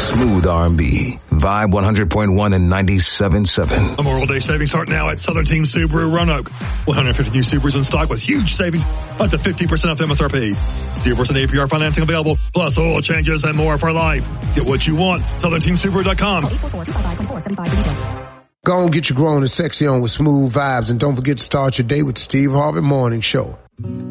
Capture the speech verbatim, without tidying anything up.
Smooth R and B. Vibe one hundred point one and ninety-seven point seven. Memorial Day savings start now at Southern Team Subaru Roanoke. one hundred fifty new Subarus in stock with huge savings up to fifty percent off M S R P. zero percent A P R financing available, plus oil changes and more for life. Get what you want. Southern Team Subaru dot com. Go and get your grown and sexy on with Smooth Vibes, and don't forget to start your day with the Steve Harvey Morning Show.